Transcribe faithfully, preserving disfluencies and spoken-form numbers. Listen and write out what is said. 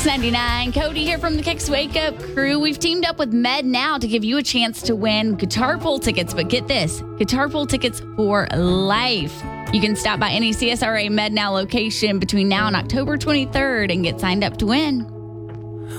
Kix ninety-nine. Cody here from the Kix Wake Up crew. We've teamed up with Med Now to give you a chance to win Guitar Pull tickets. But get this, Guitar Pull tickets for life. You can stop by any C S R A Med Now location between now and October twenty-third and get signed up to win.